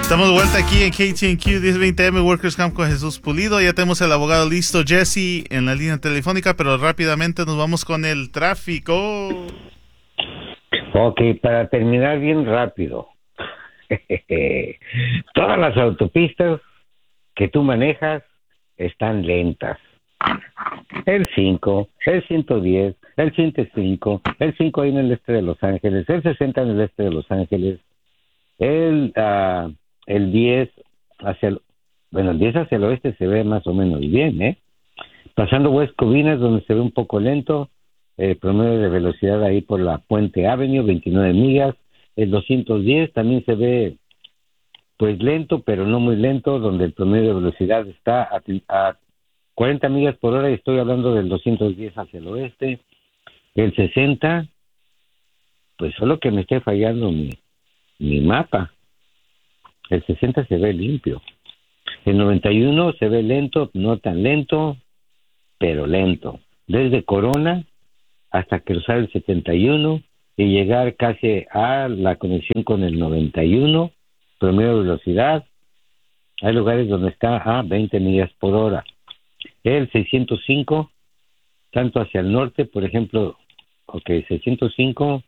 Estamos de vuelta aquí en KTNQ 1020M Workers Camp con Jesús Pulido. Ya tenemos el abogado listo, Jesse, en la línea telefónica, pero rápidamente nos vamos con el tráfico. Ok, para terminar bien rápido. Todas las autopistas que tú manejas están lentas. El 5, el 110, el 105, el 5 ahí en el este de Los Ángeles, el 60 en el este de Los Ángeles, el 10 el 10 hacia el oeste se ve más o menos bien, ¿eh? Pasando West Covina, donde se ve un poco lento, el promedio de velocidad ahí por la Puente Avenue, 29 millas. El 210 también se ve pues lento, pero no muy lento, donde el promedio de velocidad está a 40 millas por hora, y estoy hablando del 210 hacia el oeste. El 60, pues solo que me esté fallando mi mapa. El 60 se ve limpio. El 91 se ve lento, no tan lento, pero lento. Desde Corona hasta cruzar el 71 y llegar casi a la conexión con el 91, promedio de velocidad. Hay lugares donde está a 20 millas por hora. El 605, tanto hacia el norte, por ejemplo, 605,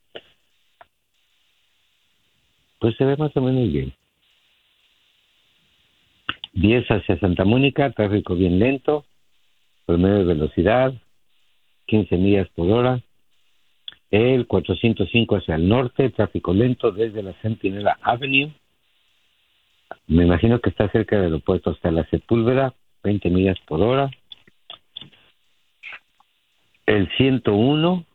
pues se ve más o menos bien. 10 hacia Santa Mónica, tráfico bien lento, promedio de velocidad, 15 millas por hora. El 405 hacia el norte, tráfico lento desde la Centinela Avenue. Me imagino que está cerca del aeropuerto hasta la Sepúlveda, 20 millas por hora. El 101,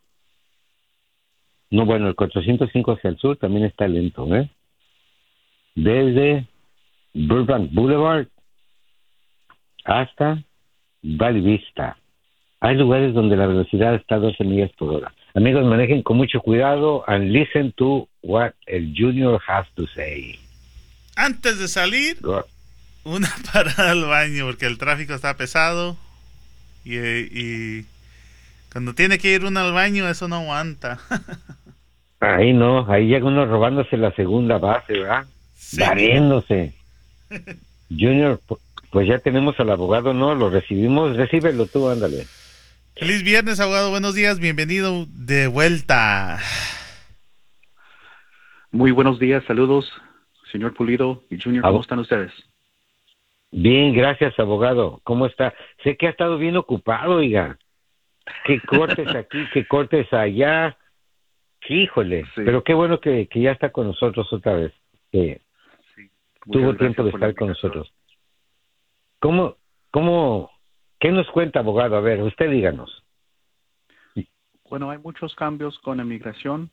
el 405 hacia el sur también está lento, ¿eh? Desde Burbank Boulevard hasta Valley Vista. Hay lugares donde la velocidad está a 12 millas por hora. Amigos, manejen con mucho cuidado and listen to what el Junior has to say. Antes de salir, una parada al baño, porque el tráfico está pesado y cuando tiene que ir uno al baño, eso no aguanta. Ahí no, ahí llega uno robándose la segunda base, ¿verdad? Sí. Variéndose. Junior, pues ya tenemos al abogado, ¿no? Lo recibimos, recíbelo tú, ándale. Feliz viernes, abogado, buenos días, bienvenido de vuelta. Muy buenos días, saludos, señor Pulido y Junior, ¿cómo están ustedes? Bien, gracias, abogado, ¿cómo está? Sé que ha estado bien ocupado, oiga. Que cortes aquí, que cortes allá. Híjole, sí. Pero qué bueno que ya está con nosotros otra vez. Que sí, tuvo tiempo de estar con nosotros. ¿Qué nos cuenta, abogado? A ver, usted díganos. Bueno, hay muchos cambios con inmigración.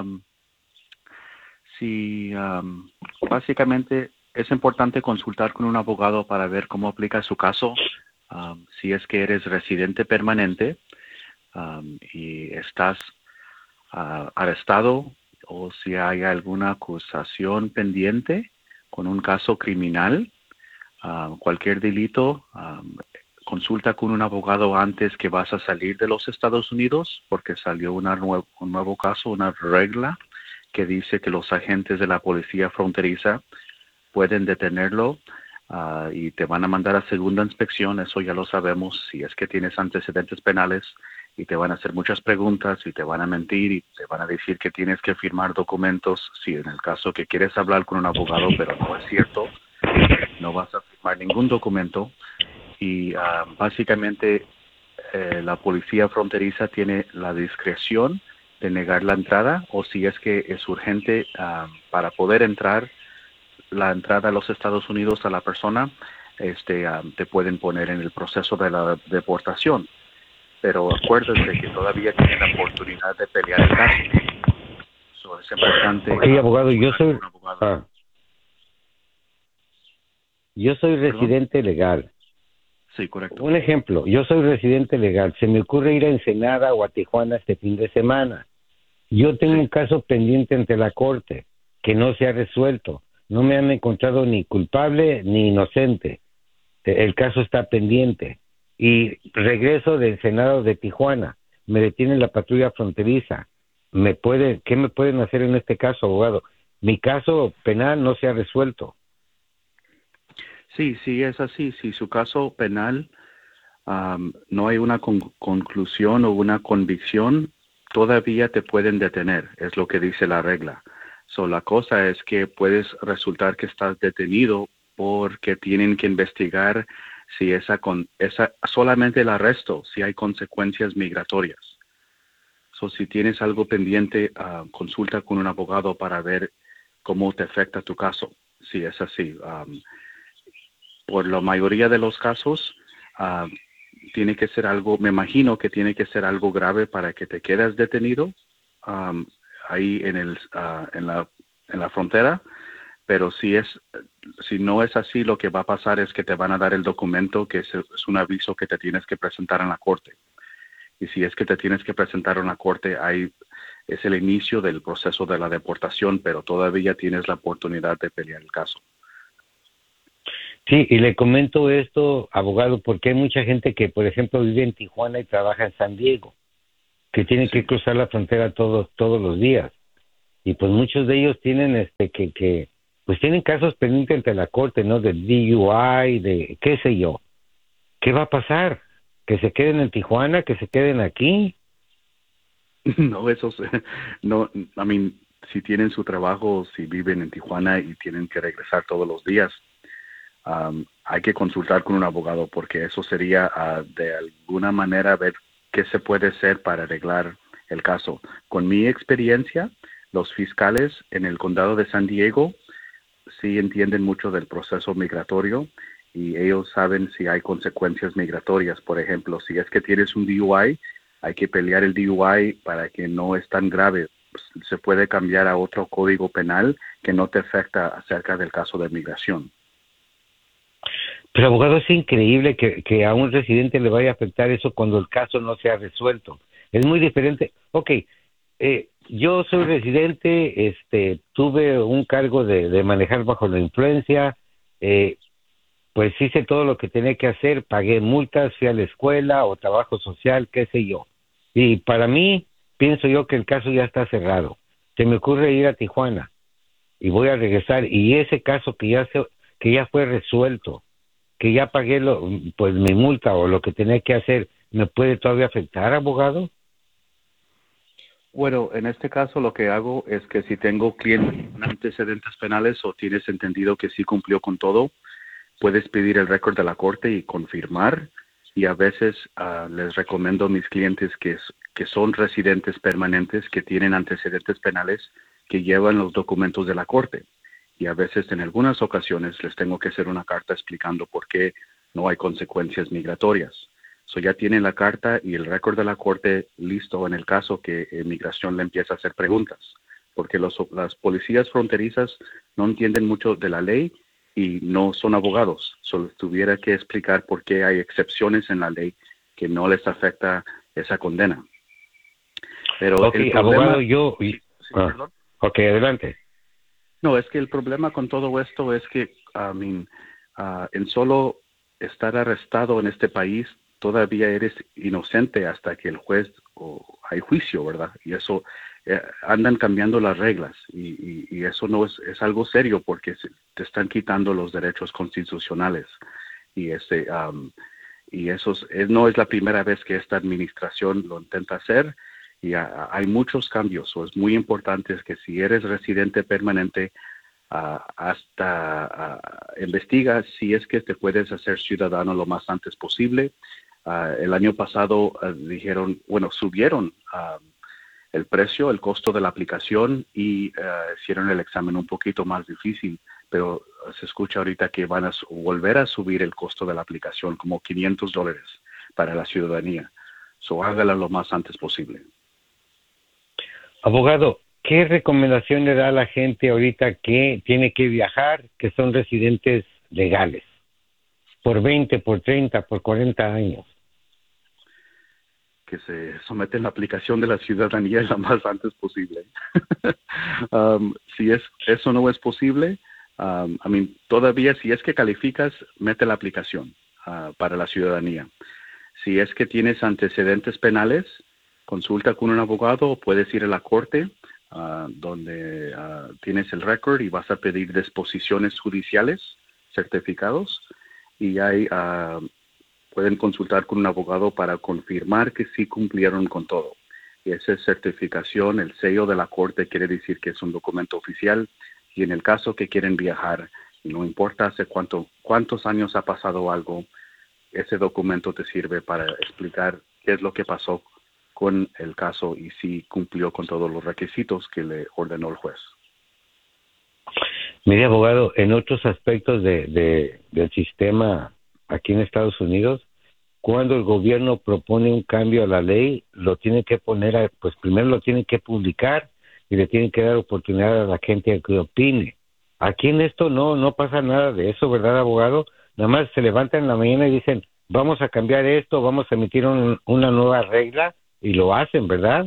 Básicamente es importante consultar con un abogado para ver cómo aplica su caso. Si es que eres residente permanente y estás arrestado, o si hay alguna acusación pendiente con un caso criminal, cualquier delito, consulta con un abogado antes que vas a salir de los Estados Unidos, porque salió un nuevo caso, una regla que dice que los agentes de la policía fronteriza pueden detenerlo y te van a mandar a segunda inspección. Eso ya lo sabemos, si es que tienes antecedentes penales, y te van a hacer muchas preguntas y te van a mentir y te van a decir que tienes que firmar documentos. Si en el caso que quieres hablar con un abogado, pero no es cierto, no vas a firmar ningún documento. Y básicamente la policía fronteriza tiene la discreción de negar la entrada, o si es que es urgente para poder la entrada a los Estados Unidos a la persona, te pueden poner en el proceso de la deportación. Pero acuérdense que todavía tienen la oportunidad de pelear el caso. Eso es importante. Sí, abogado, yo soy residente legal. Sí, correcto. Un ejemplo, yo soy residente legal. Se me ocurre ir a Ensenada o a Tijuana este fin de semana. Yo tengo un caso pendiente ante la corte que no se ha resuelto. No me han encontrado ni culpable ni inocente. El caso está pendiente. Y regreso de Ensenada o de Tijuana. Me detiene la patrulla fronteriza. ¿Qué me pueden hacer en este caso, abogado? Mi caso penal no se ha resuelto. Sí, sí, es así. Si su caso penal no hay una conclusión o una convicción, todavía te pueden detener, es lo que dice la regla. So, la cosa es que puedes resultar que estás detenido porque tienen que investigar si esa solamente el arresto, si hay consecuencias migratorias. So, si tienes algo pendiente, consulta con un abogado para ver cómo te afecta tu caso, si es así. Por la mayoría de los casos, ah, tiene que ser algo, me imagino que tiene que ser algo grave para que te quedes detenido ahí en la frontera, pero si no es así, lo que va a pasar es que te van a dar el documento que es un aviso que te tienes que presentar en la corte. Y si es que te tienes que presentar en la corte, ahí es el inicio del proceso de la deportación, pero todavía tienes la oportunidad de pelear el caso. Sí, y le comento esto, abogado, porque hay mucha gente que, por ejemplo, vive en Tijuana y trabaja en San Diego, que tiene que cruzar la frontera todos los días. Y pues muchos de ellos tienen pues tienen casos pendientes ante la corte, ¿no? De DUI, de qué sé yo. ¿Qué va a pasar? ¿Que se queden en Tijuana? ¿Que se queden aquí? No, no, si tienen su trabajo, si viven en Tijuana y tienen que regresar todos los días, hay que consultar con un abogado porque eso sería de alguna manera ver qué se puede hacer para arreglar el caso. Con mi experiencia, los fiscales en el condado de San Diego sí entienden mucho del proceso migratorio y ellos saben si hay consecuencias migratorias. Por ejemplo, si es que tienes un DUI, hay que pelear el DUI para que no es tan grave. Se puede cambiar a otro código penal que no te afecta acerca del caso de migración. Pero abogado, es increíble que a un residente le vaya a afectar eso cuando el caso no se ha resuelto. Es muy diferente. Ok, yo soy residente, tuve un cargo de manejar bajo la influencia, pues hice todo lo que tenía que hacer, pagué multas, fui a la escuela o trabajo social, qué sé yo. Y para mí, pienso yo que el caso ya está cerrado. Se me ocurre ir a Tijuana y voy a regresar y ese caso que ya fue resuelto, que ya pagué pues mi multa o lo que tenía que hacer, ¿me puede todavía afectar, abogado? Bueno, en este caso lo que hago es que si tengo clientes con antecedentes penales o tienes entendido que sí cumplió con todo, puedes pedir el récord de la corte y confirmar. Y a veces les recomiendo a mis clientes que son residentes permanentes, que tienen antecedentes penales, que llevan los documentos de la corte. Y a veces en algunas ocasiones les tengo que hacer una carta explicando por qué no hay consecuencias migratorias. So ya tienen la carta y el récord de la corte listo en el caso que migración le empieza a hacer preguntas. Porque las policías fronterizas no entienden mucho de la ley y no son abogados. Solo tuviera que explicar por qué hay excepciones en la ley que no les afecta esa condena. Pero okay, el problema, abogado, yo... perdón. Ok, adelante. No, es que el problema con todo esto es que, en solo estar arrestado en este país, todavía eres inocente hasta que el juez o hay juicio, ¿verdad? Y eso andan cambiando las reglas y eso no es algo serio porque te están quitando los derechos constitucionales y eso no es la primera vez que esta administración lo intenta hacer y hay muchos cambios. Es muy importante que si eres residente permanente, investiga si es que te puedes hacer ciudadano lo más antes posible. El año pasado subieron el precio, el costo de la aplicación y hicieron el examen un poquito más difícil, pero se escucha ahorita que van a volver a subir el costo de la aplicación como $500 para la ciudadanía. Hágala lo más antes posible. Abogado, ¿qué recomendación le da a la gente ahorita que tiene que viajar, que son residentes legales, por 20, por 30, por 40 años? Que se someten a la aplicación de la ciudadanía lo más antes posible. Si eso no es posible, todavía si es que calificas, mete la aplicación para la ciudadanía. Si es que tienes antecedentes penales, consulta con un abogado o puedes ir a la corte donde tienes el récord y vas a pedir disposiciones judiciales certificados y hay pueden consultar con un abogado para confirmar que sí cumplieron con todo. Y esa certificación, el sello de la corte, quiere decir que es un documento oficial. Y en el caso que quieren viajar, no importa hace cuántos años ha pasado algo, ese documento te sirve para explicar qué es lo que pasó con el caso y si cumplió con todos los requisitos que le ordenó el juez. Mire, abogado, en otros aspectos del sistema aquí en Estados Unidos, cuando el gobierno propone un cambio a la ley, lo tiene que poner, pues primero lo tiene que publicar y le tienen que dar oportunidad a la gente a que opine. Aquí en esto no pasa nada de eso, ¿verdad, abogado? Nada más se levantan en la mañana y dicen, vamos a cambiar esto, vamos a emitir una nueva regla, y lo hacen, ¿verdad?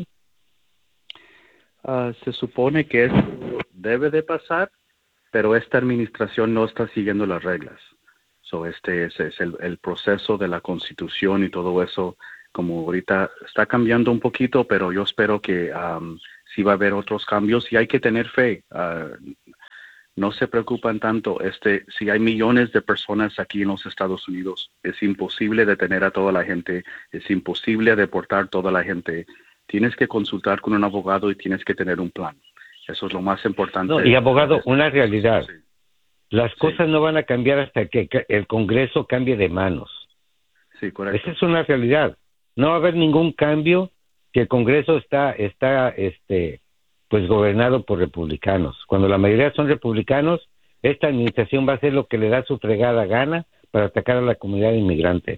Se supone que eso debe de pasar, pero esta administración no está siguiendo las reglas. Este es el proceso de la Constitución y todo eso, como ahorita está cambiando un poquito, pero yo espero que sí va a haber otros cambios y hay que tener fe. No se preocupan tanto. Si hay millones de personas aquí en los Estados Unidos, es imposible detener a toda la gente, es imposible deportar toda la gente. Tienes que consultar con un abogado y tienes que tener un plan. Eso es lo más importante. No, y abogado, una realidad. Sí. Las cosas no van a cambiar hasta que el Congreso cambie de manos. Sí, correcto. Esa es una realidad. No va a haber ningún cambio si el Congreso está pues gobernado por republicanos. Cuando la mayoría son republicanos, esta administración va a hacer lo que le da su fregada gana para atacar a la comunidad inmigrante.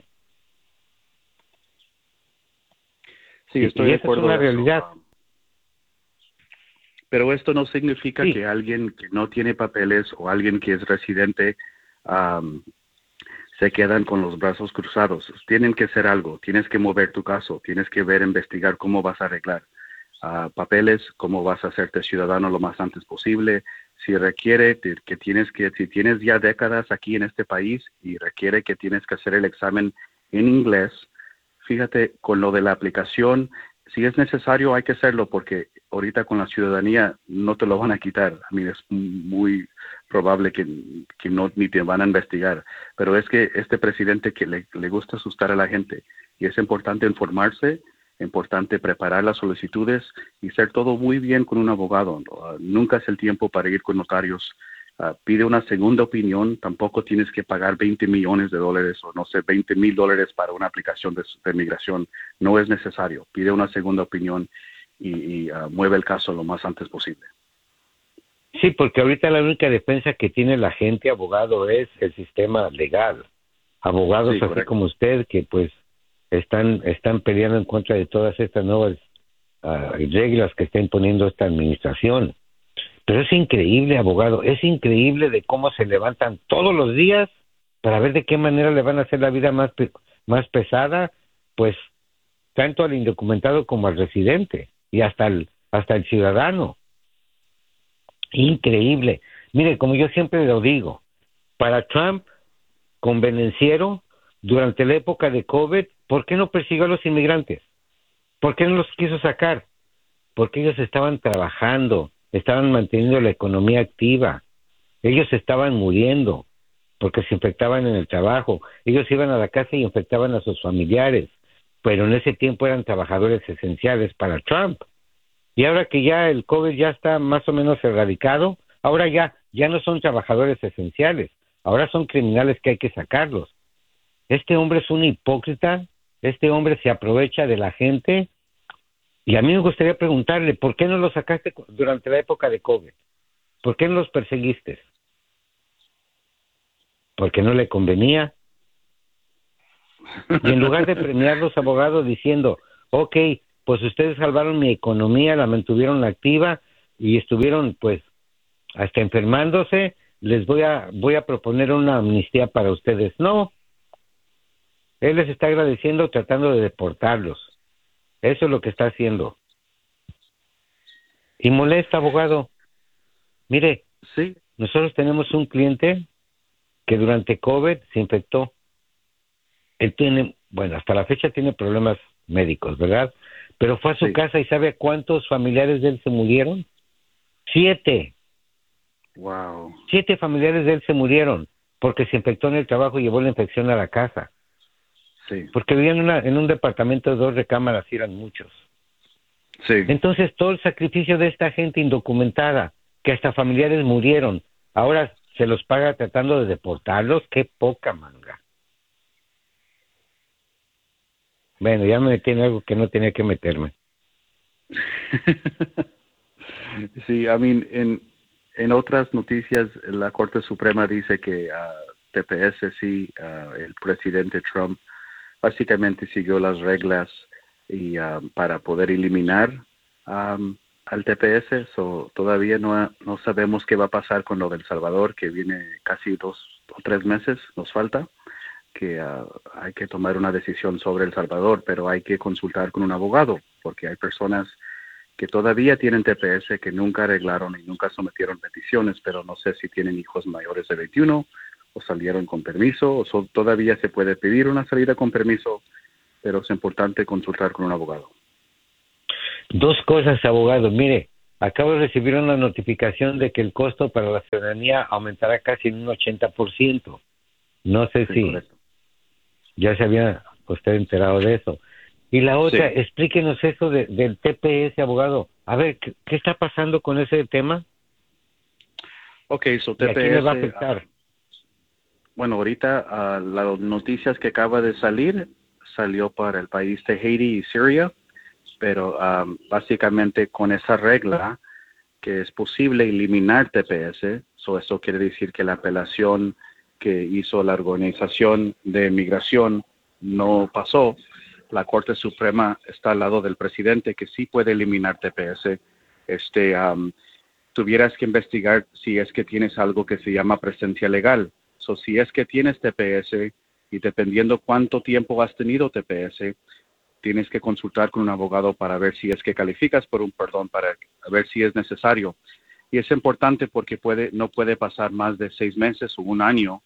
Sí, estoy de acuerdo. Es una realidad. Pero esto no significa que alguien que no tiene papeles o alguien que es residente se quedan con los brazos cruzados. Tienen que hacer algo, tienes que mover tu caso, tienes que investigar cómo vas a arreglar papeles, cómo vas a hacerte ciudadano lo más antes posible. Si requiere si tienes ya décadas aquí en este país y requiere que tienes que hacer el examen en inglés, fíjate, con lo de la aplicación, si es necesario hay que hacerlo porque ahorita con la ciudadanía no te lo van a quitar. A mí es muy probable que no ni te van a investigar. Pero es que este presidente que le gusta asustar a la gente y es importante informarse, importante preparar las solicitudes y hacer todo muy bien con un abogado. Nunca es el tiempo para ir con notarios. Pide una segunda opinión, tampoco tienes que pagar $20 millones o no sé, $20,000 para una aplicación de migración. No es necesario. Pide una segunda opinión y mueve el caso lo más antes posible. Sí, porque ahorita la única defensa que tiene la gente, abogado, es el sistema legal. Abogados sí, así correcto. Como usted, que pues están peleando en contra de todas estas nuevas reglas que está imponiendo esta administración. Pero es increíble, abogado, es increíble de cómo se levantan todos los días para ver de qué manera le van a hacer la vida más pesada, pues tanto al indocumentado como al residente y hasta el ciudadano. Increíble. Mire, como yo siempre lo digo, para Trump, convenenciero, durante la época de COVID, ¿por qué no persiguió a los inmigrantes? ¿Por qué no los quiso sacar? Porque ellos estaban trabajando, estaban manteniendo la economía activa. Ellos estaban muriendo porque se infectaban en el trabajo. Ellos iban a la casa y infectaban a sus familiares, pero en ese tiempo eran trabajadores esenciales para Trump. Y ahora que ya el COVID ya está más o menos erradicado, ahora ya no son trabajadores esenciales, ahora son criminales que hay que sacarlos. Este hombre es un hipócrita, este hombre se aprovecha de la gente. Y a mí me gustaría preguntarle, ¿por qué no los sacaste durante la época de COVID? ¿Por qué no los perseguiste? ¿Porque no le convenía? Y en lugar de premiar los abogados diciendo, ok, pues ustedes salvaron mi economía, la mantuvieron activa y estuvieron pues hasta enfermándose, les voy a proponer una amnistía para ustedes. No, él les está agradeciendo tratando de deportarlos. Eso es lo que está haciendo. Y molesta, abogado. Mire, sí, nosotros tenemos un cliente que durante COVID se infectó. Él tiene, bueno, hasta la fecha tiene problemas médicos, ¿verdad? Pero fue a su casa y ¿sabe cuántos familiares de él se murieron? 7. Wow. 7 familiares de él se murieron. porque se infectó en el trabajo y llevó la infección a la casa. Sí. Porque vivían en un departamento de 2 recámaras y eran muchos. Sí. Entonces, todo el sacrificio de esta gente indocumentada, que hasta familiares murieron, ahora se los paga tratando de deportarlos. ¡Qué poca manga! Bueno, ya me metí en algo que no tenía que meterme. Sí, en otras noticias, la Corte Suprema dice que TPS sí, el presidente Trump básicamente siguió las reglas y para poder eliminar al TPS. Todavía no sabemos qué va a pasar con lo del Salvador, que viene casi 2 o 3 meses, nos falta, que hay que tomar una decisión sobre El Salvador, pero hay que consultar con un abogado, porque hay personas que todavía tienen TPS, que nunca arreglaron y nunca sometieron peticiones, pero no sé si tienen hijos mayores de 21 o salieron con permiso, todavía se puede pedir una salida con permiso, pero es importante consultar con un abogado. 2 cosas, abogado. Mire, acabo de recibir una notificación de que el costo para la ciudadanía aumentará casi en un 80%. No sé si correcto. Ya se había usted enterado de eso. Y la otra, Sí. Explíquenos eso del TPS, abogado. A ver, ¿qué está pasando con ese tema? Okay, ¿Y a quién le va a afectar? Bueno, ahorita las noticias que acaba de salir, salió para el país de Haití y Siria, pero básicamente con esa regla que es posible eliminar TPS, eso quiere decir que la apelación que hizo la Organización de Migración no pasó. La Corte Suprema está al lado del presidente, que sí puede eliminar TPS. Tuvieras que investigar si es que tienes algo que se llama presencia legal. Si es que tienes TPS y dependiendo cuánto tiempo has tenido TPS, tienes que consultar con un abogado para ver si es que calificas por un perdón, para ver si es necesario. Y es importante porque no puede pasar más de 6 meses o 1 año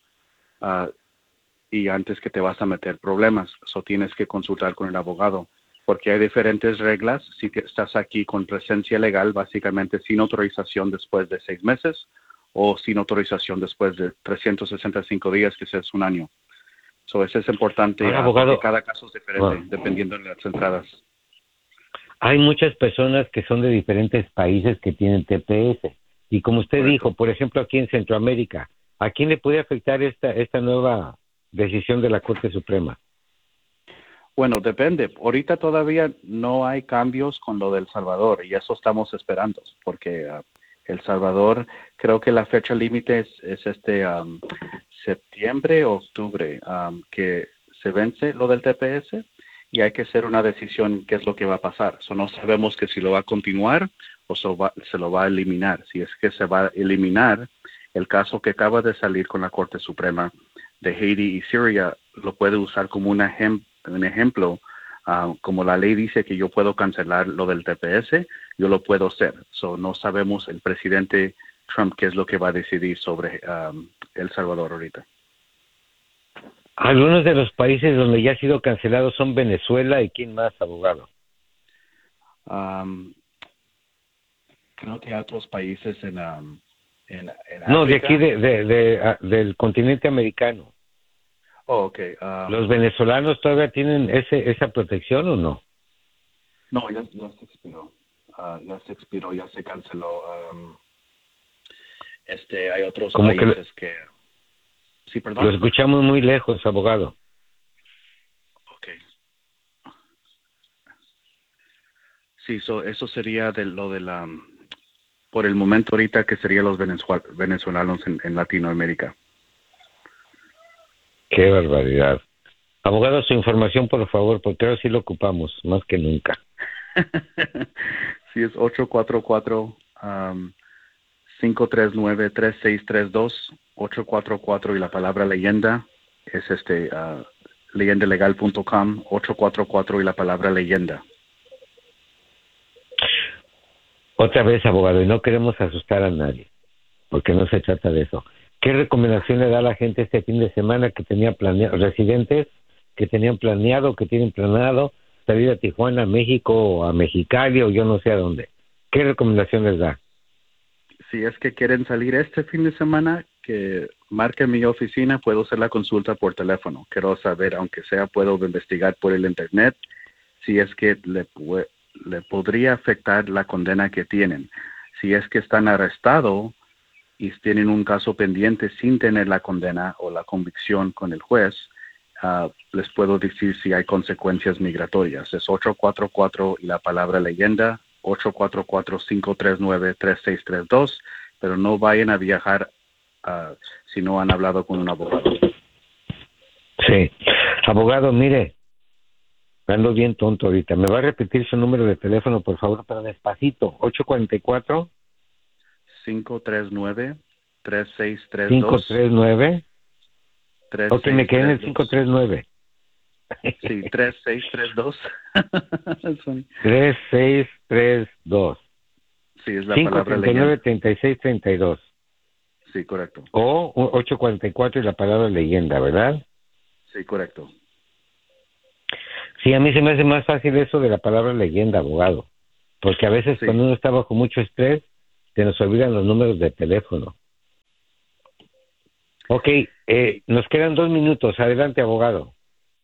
y antes que te vas a meter problemas. Tienes que consultar con el abogado, porque hay diferentes reglas. Si estás aquí con presencia legal, básicamente sin autorización después de 6 meses, o sin autorización después de 365 días, que es 1 año. Eso es importante. Ahora, abogado, porque cada caso es diferente, dependiendo de las entradas. Hay muchas personas que son de diferentes países que tienen TPS. Y como usted Correcto. dijo, por ejemplo, aquí en Centroamérica, ¿a quién le puede afectar esta nueva decisión de la Corte Suprema? Bueno, depende. Ahorita todavía no hay cambios con lo del Salvador y eso estamos esperando, porque El Salvador, creo que la fecha límite es septiembre o octubre, que se vence lo del TPS y hay que hacer una decisión qué es lo que va a pasar. No sabemos que si lo va a continuar o se lo va a eliminar. Si es que se va a eliminar, el caso que acaba de salir con la Corte Suprema de Haití y Siria lo puede usar como un ejemplo. Como la ley dice que yo puedo cancelar lo del TPS, yo lo puedo hacer. No sabemos el presidente Trump qué es lo que va a decidir sobre El Salvador ahorita. Algunos de los países donde ya ha sido cancelado son Venezuela y ¿quién más, abogado? Creo que hay otros países en África. No, de aquí del continente americano. Oh, okay. ¿Los venezolanos todavía tienen esa protección o no? No, ya se expiró. Ya se expiró, ya se canceló. Hay otros países que... Sí, perdón. Lo escuchamos muy lejos, abogado. Okay. Sí, eso sería por el momento ahorita que serían los venezolanos en Latinoamérica. Qué barbaridad. Abogado, su información, por favor, porque ahora sí lo ocupamos, más que nunca. Sí, es 844-539-3632, 844 y la palabra leyenda es leyendalegal.com, 844 y la palabra leyenda. Otra vez, abogado, y no queremos asustar a nadie, porque no se trata de eso. ¿Qué recomendación le da a la gente este fin de semana que tenía planeado, residentes que tienen planeado salir a Tijuana, a México, o a Mexicali, o yo no sé a dónde? ¿Qué recomendación les da? Si es que quieren salir este fin de semana, que marque mi oficina, puedo hacer la consulta por teléfono. Quiero saber, aunque sea, puedo investigar por el internet si es que le podría afectar la condena que tienen. Si es que están arrestados y tienen un caso pendiente sin tener la condena o la convicción con el juez, les puedo decir si hay consecuencias migratorias. Es 844 y la palabra leyenda, 844-539-3632, pero no vayan a viajar si no han hablado con un abogado. Sí. Abogado, mire, ando bien tonto ahorita. ¿Me va a repetir su número de teléfono, por favor, pero despacito? 844 539-3632. 539. Ok, me quedé en el 539. Sí, 3632. 3632. Sí, es la palabra leyenda. 539-3632. Sí, correcto. O 844 y la palabra leyenda, ¿verdad? Sí, correcto. Sí, a mí se me hace más fácil eso de la palabra leyenda, abogado. Porque a veces cuando uno está bajo mucho estrés, se nos olvidan los números de teléfono. Ok, nos quedan 2 minutos. Adelante, abogado.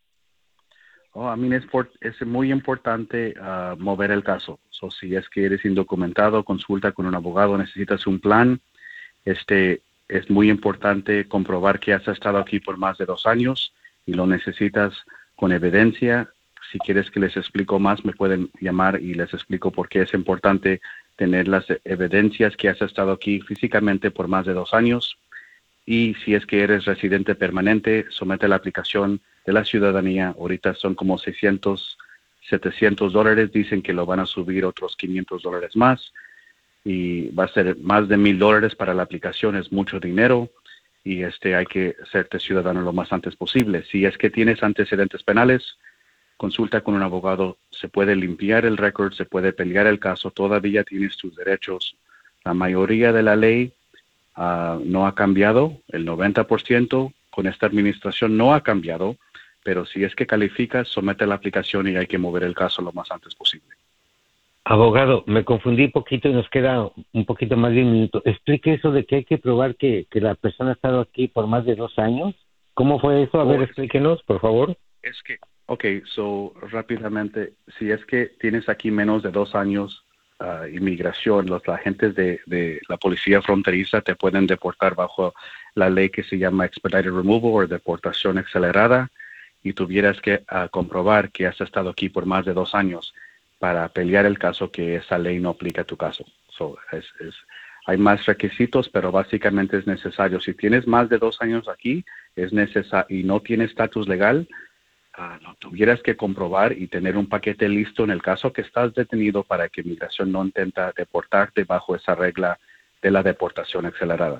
Es muy importante mover el caso. Si es que eres indocumentado, consulta con un abogado, necesitas un plan. Es muy importante comprobar que has estado aquí por más de 2 años y lo necesitas con evidencia. Si quieres que les explico más, me pueden llamar y les explico por qué es importante tener las evidencias que has estado aquí físicamente por más de 2 años. Y si es que eres residente permanente, somete la aplicación de la ciudadanía. Ahorita son como $600, $700. Dicen que lo van a subir otros $500 más. Y va a ser más de $1,000 para la aplicación. Es mucho dinero. Y hay que hacerte ciudadano lo más antes posible. Si es que tienes antecedentes penales, consulta con un abogado. Se puede limpiar el récord, se puede pelear el caso. Todavía tienes tus derechos. La mayoría de la ley no ha cambiado, el 90% con esta administración no ha cambiado, pero si es que calificas, somete la aplicación y hay que mover el caso lo más antes posible. Abogado, me confundí poquito y nos queda un poquito más de 1 minuto. Explique eso de que hay que probar que la persona ha estado aquí por más de 2 años. ¿Cómo fue eso? A ver, explíquenos, por favor. Rápidamente, si es que tienes aquí menos de 2 años, inmigración, los agentes de la policía fronteriza te pueden deportar bajo la ley que se llama Expedited Removal o deportación acelerada, y tuvieras que comprobar que has estado aquí por más de 2 años para pelear el caso, que esa ley no aplica a tu caso. Hay más requisitos, pero básicamente es necesario. Si tienes más de 2 años aquí, es necesario y no tienes estatus legal, no tuvieras que comprobar y tener un paquete listo en el caso que estás detenido para que migración no intenta deportarte bajo esa regla de la deportación acelerada.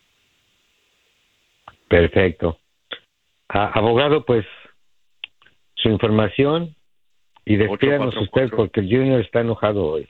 Perfecto. Abogado, pues su información y despídanos usted porque el Junior está enojado hoy.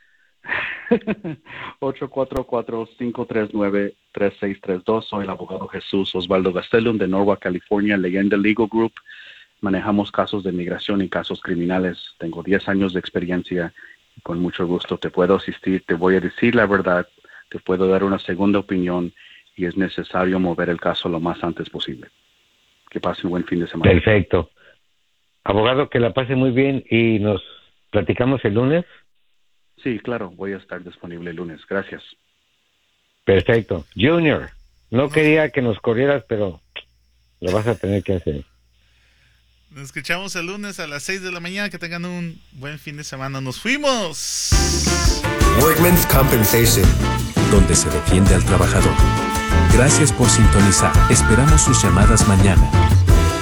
844-539-3632. Soy el abogado Jesús Osvaldo Gastelum de Norwalk, California, Leyenda Legal Group. Manejamos casos de migración y casos criminales. Tengo 10 años de experiencia y con mucho gusto te puedo asistir. Te voy a decir la verdad, te puedo dar una segunda opinión y es necesario mover el caso lo más antes posible. Que pase un buen fin de semana. Perfecto. Abogado, que la pase muy bien y nos platicamos el lunes. Sí, claro, voy a estar disponible el lunes. Gracias. Perfecto. Junior, no quería que nos corrieras, pero lo vas a tener que hacer. Nos escuchamos el lunes a las 6 de la mañana. Que tengan un buen fin de semana. ¡Nos fuimos! Workmen's Compensation, donde se defiende al trabajador. Gracias por sintonizar. Esperamos sus llamadas mañana.